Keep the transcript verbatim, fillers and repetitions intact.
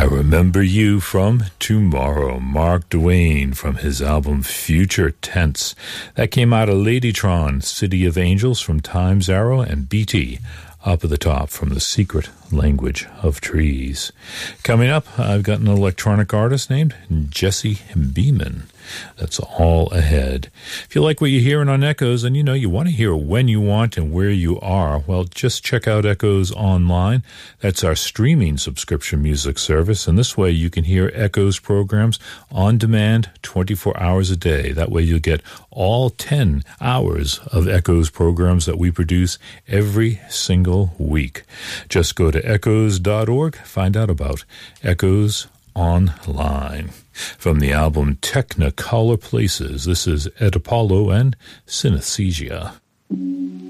Remember You from Tomorrow, Mark Duane from his album Future Tense. That came out of Ladytron, City of Angels from Time's Arrow, and B T, Up at the Top from The Secret Language of Trees. Coming up, I've got an electronic artist named Jesse Beeman. That's all ahead. If you like what you're hearing on Echoes, and you know you want to hear when you want and where you are, well, just check out Echoes Online. That's our streaming subscription music service, and this way you can hear Echoes programs on demand twenty-four hours a day. That way you'll get all ten hours of Echoes programs that we produce every single week. Just go to echoes dot org, find out about Echoes Online. From the album Technicolor Places, this is Ed Apollo and Synesthesia.